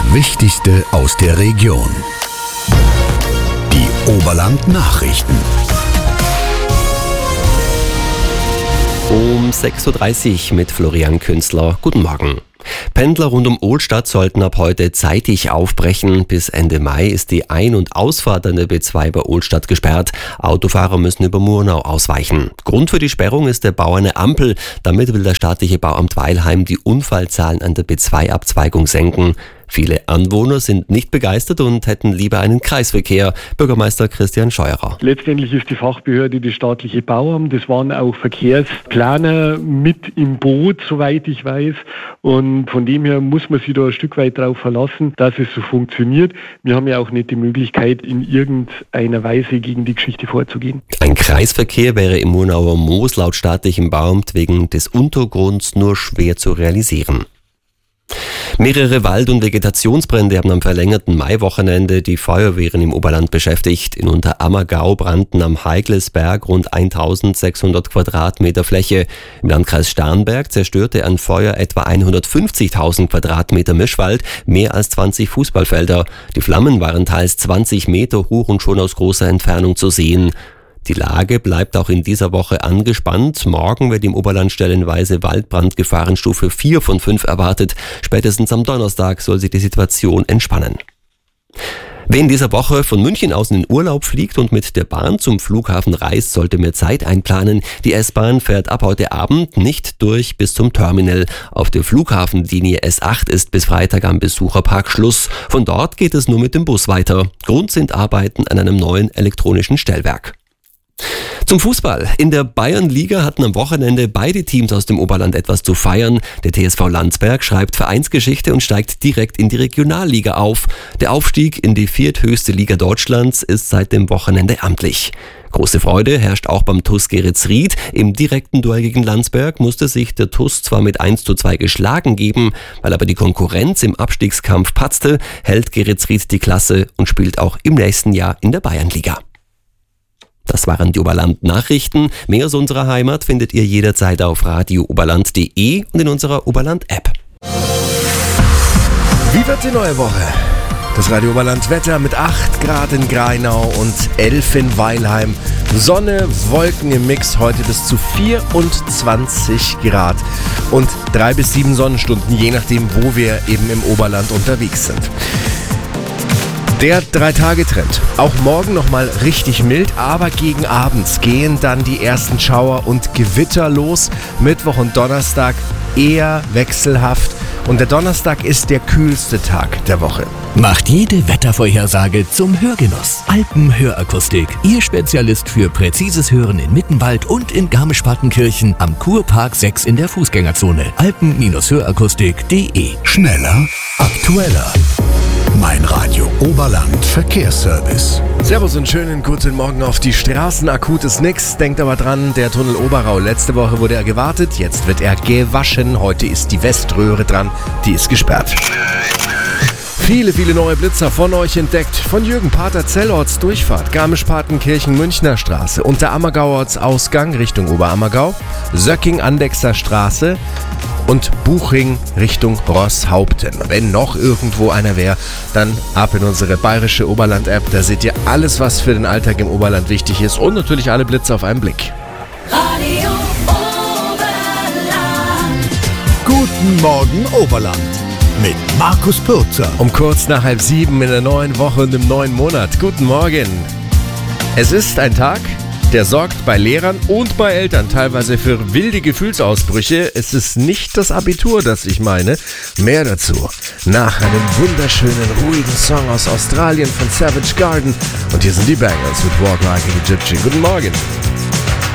Wichtigste aus der Region. Die Oberland-Nachrichten. Um 6.30 Uhr mit Florian Künstler. Guten Morgen. Pendler rund um Ohlstadt sollten ab heute zeitig aufbrechen. Bis Ende Mai ist die Ein- und Ausfahrt an der B2 bei Ohlstadt gesperrt. Autofahrer müssen über Murnau ausweichen. Grund für die Sperrung ist der Bau einer Ampel. Damit will das staatliche Bauamt Weilheim die Unfallzahlen an der B2-Abzweigung senken. Viele Anwohner sind nicht begeistert und hätten lieber einen Kreisverkehr. Bürgermeister Christian Scheurer. Letztendlich ist die Fachbehörde das staatliche Bauamt. Das waren auch Verkehrsplaner mit im Boot, soweit ich weiß. Und von dem her muss man sich da ein Stück weit darauf verlassen, dass es so funktioniert. Wir haben ja auch nicht die Möglichkeit, in irgendeiner Weise gegen die Geschichte vorzugehen. Ein Kreisverkehr wäre im Murnauer Moos laut staatlichem Bauamt wegen des Untergrunds nur schwer zu realisieren. Mehrere Wald- und Vegetationsbrände haben am verlängerten Maiwochenende die Feuerwehren im Oberland beschäftigt. In Unterammergau brannten am Heiglesberg rund 1600 Quadratmeter Fläche. Im Landkreis Starnberg zerstörte ein Feuer etwa 150.000 Quadratmeter Mischwald, mehr als 20 Fußballfelder. Die Flammen waren teils 20 Meter hoch und schon aus großer Entfernung zu sehen. Die Lage bleibt auch in dieser Woche angespannt. Morgen wird im Oberland stellenweise Waldbrandgefahrenstufe 4 von 5 erwartet. Spätestens am Donnerstag soll sich die Situation entspannen. Wer in dieser Woche von München aus in den Urlaub fliegt und mit der Bahn zum Flughafen reist, sollte mehr Zeit einplanen. Die S-Bahn fährt ab heute Abend nicht durch bis zum Terminal. Auf der Flughafenlinie S8 ist bis Freitag am Besucherpark Schluss. Von dort geht es nur mit dem Bus weiter. Grund sind Arbeiten an einem neuen elektronischen Stellwerk. Zum Fußball. In der Bayernliga hatten am Wochenende beide Teams aus dem Oberland etwas zu feiern. Der TSV Landsberg schreibt Vereinsgeschichte und steigt direkt in die Regionalliga auf. Der Aufstieg in die vierthöchste Liga Deutschlands ist seit dem Wochenende amtlich. Große Freude herrscht auch beim TuS Geretsried. Im direkten Duell gegen Landsberg musste sich der TuS zwar mit 1:2 geschlagen geben, weil aber die Konkurrenz im Abstiegskampf patzte, hält Geretsried die Klasse und spielt auch im nächsten Jahr in der Bayernliga. Das waren die Oberland-Nachrichten. Mehr aus unserer Heimat findet ihr jederzeit auf radiooberland.de und in unserer Oberland-App. Wie wird die neue Woche? Das Radio Oberland Wetter mit 8 Grad in Grainau und 11 in Weilheim. Sonne, Wolken im Mix, heute bis zu 24 Grad und 3 bis 7 Sonnenstunden, je nachdem, wo wir eben im Oberland unterwegs sind. Der 3-Tage-Trend. Auch morgen nochmal richtig mild, aber gegen abends gehen dann die ersten Schauer und Gewitter los. Mittwoch und Donnerstag eher wechselhaft. Und der Donnerstag ist der kühlste Tag der Woche. Macht jede Wettervorhersage zum Hörgenuss. Alpenhörakustik. Ihr Spezialist für präzises Hören in Mittenwald und in Garmisch-Partenkirchen am Kurpark 6 in der Fußgängerzone. Alpen-Hörakustik.de. Schneller, aktueller. Mein Radio Oberland Verkehrsservice. Servus und schönen guten Morgen auf die Straßen. Akut ist nix. Denkt aber dran, der Tunnel Oberau. Letzte Woche wurde er gewartet, jetzt wird er gewaschen. Heute ist die Weströhre dran, die ist gesperrt. Viele neue Blitzer von euch entdeckt. Von Jürgen Pater Zellorts Durchfahrt, Garmisch-Partenkirchen Münchner Straße, Unterammergauerts Ausgang Richtung Oberammergau, Söcking-Andechser Straße und Buching Richtung Rosshaupten. Wenn noch irgendwo einer wäre, dann ab in unsere bayerische Oberland-App. Da seht ihr alles, was für den Alltag im Oberland wichtig ist und natürlich alle Blitze auf einen Blick. Radio Oberland. Guten Morgen Oberland mit Markus Pürzer. Um kurz nach 6:30 in der neuen Woche und im neuen Monat. Guten Morgen. Es ist ein Tag, der sorgt bei Lehrern und bei Eltern teilweise für wilde Gefühlsausbrüche. Es ist nicht das Abitur, das ich meine. Mehr dazu nach einem wunderschönen, ruhigen Song aus Australien von Savage Garden. Und hier sind die Bangles mit Walk Like an Egyptian. Guten Morgen.